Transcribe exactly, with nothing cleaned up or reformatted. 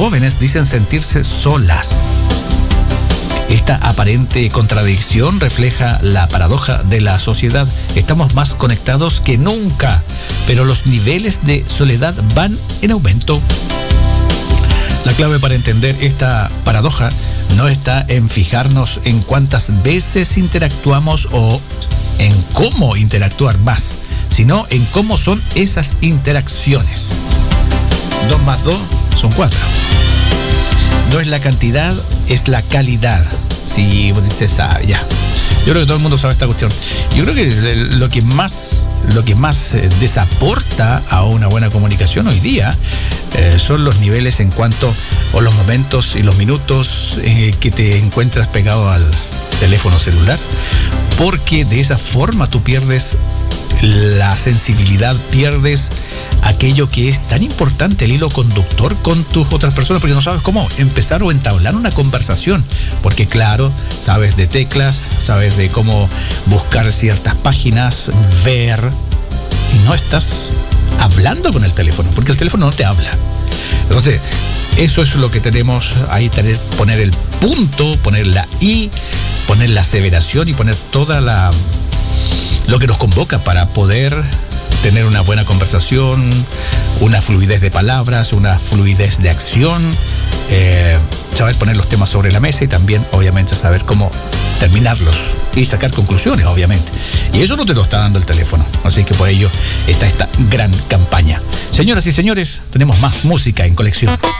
jóvenes dicen sentirse solas. Esta aparente contradicción refleja la paradoja de la sociedad. Estamos más conectados que nunca, pero los niveles de soledad van en aumento. La clave para entender esta paradoja no está en fijarnos en cuántas veces interactuamos o en cómo interactuar más, sino en cómo son esas interacciones. Dos más dos son cuatro. No es la cantidad, es la calidad. Si vos dices, ah, ya. Yo creo que todo el mundo sabe esta cuestión. Yo creo que lo que más, lo que más desaporta a una buena comunicación hoy día eh, son los niveles en cuanto, o los momentos y los minutos eh, que te encuentras pegado al teléfono celular, porque de esa forma tú pierdes la sensibilidad, pierdes aquello que es tan importante, el hilo conductor con tus otras personas, porque no sabes cómo empezar o entablar una conversación, porque claro, sabes de teclas, sabes de cómo buscar ciertas páginas, ver, y no estás hablando con el teléfono, porque el teléfono no te habla. Entonces, eso es lo que tenemos ahí, tener, poner el punto, poner la I, poner la aseveración y poner toda la lo que nos convoca para poder tener una buena conversación, una fluidez de palabras, una fluidez de acción, eh, saber poner los temas sobre la mesa y también, obviamente, saber cómo terminarlos y sacar conclusiones, obviamente. Y eso no te lo está dando el teléfono. Así que por ello está esta gran campaña. Señoras y señores, tenemos más música en colección.